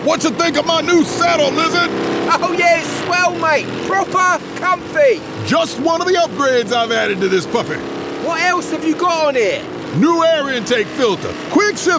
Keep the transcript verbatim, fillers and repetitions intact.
What you think of my new saddle, Lizard? Oh yeah, it's swell, mate. Proper comfy. Just one of the upgrades I've added to this puppy. What else have you got on here? New air intake filter, quick shift